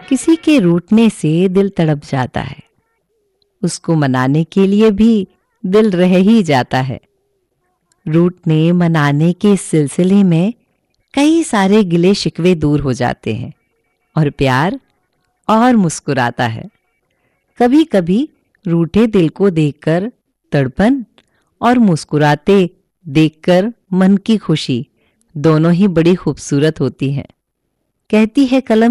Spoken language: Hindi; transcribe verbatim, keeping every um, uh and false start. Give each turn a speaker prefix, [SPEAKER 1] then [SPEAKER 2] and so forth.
[SPEAKER 1] किसी के रूठने से दिल तड़प जाता है, उसको मनाने के लिए भी दिल रह ही जाता है। रूठने मनाने के सिलसिले में कई सारे गिले शिकवे दूर हो जाते हैं और प्यार और मुस्कुराता है। कभी कभी रूठे दिल को देखकर तड़पन और मुस्कुराते देखकर मन की खुशी दोनों ही बड़ी खूबसूरत होती हैं। कहती है कलम